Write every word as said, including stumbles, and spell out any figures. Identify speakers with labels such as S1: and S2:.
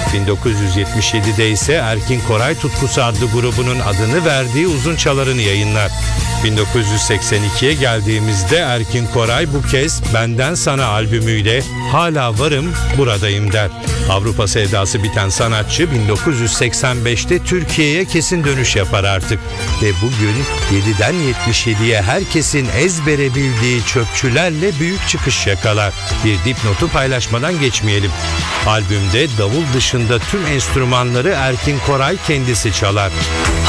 S1: bin dokuz yüz yetmiş yedide ise Erkin Koray Tutkusu adlı grubunun adını verdiği uzun çalarını yayınlar. bin dokuz yüz seksen ikiye geldiğimizde Erkin Koray bu kez Benden Sana albümüyle Hala Varım Buradayım der. Avrupa sevdası biten sanatçı bin dokuz yüz seksen beşte Türkiye'ye kesin dönüş yapar artık. Ve bugün yediden yetmiş yediye herkesin ezbere bildiği Çöpçülerle büyük çıkış yakalar. Bir dipnotu paylaşmadan geçmeyelim. Albümde davul dışında tüm enstrümanları Erkin Koray kendisi çalar.